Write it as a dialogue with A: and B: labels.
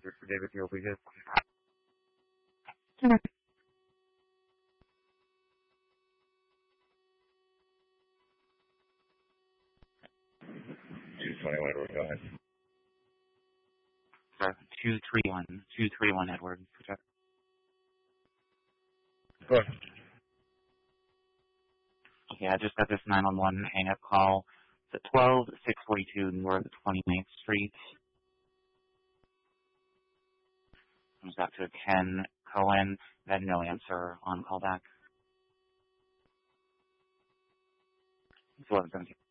A: for David Hill, please.
B: Okay.
A: 221 Edward, go ahead.
C: Sir, 231 Edward. Protect.
A: Go ahead.
C: Okay, I just got this 911 hang-up call. It's at 12642 North 29th Street. Comes back to Ken Cohen. I had no answer on callback. It's 11:17.